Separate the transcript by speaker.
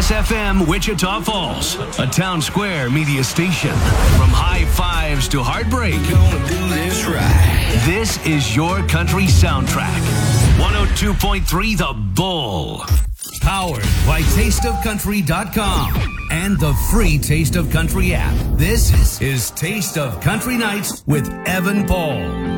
Speaker 1: Kiss FM Wichita Falls, a Town Square media station. From high fives to heartbreak,
Speaker 2: Gonna do this right.
Speaker 1: this is your country soundtrack. 102.3 The Bull. Powered by TasteOfCountry.com and the free Taste of Country app. This is Taste of Country Nights with Evan Paul.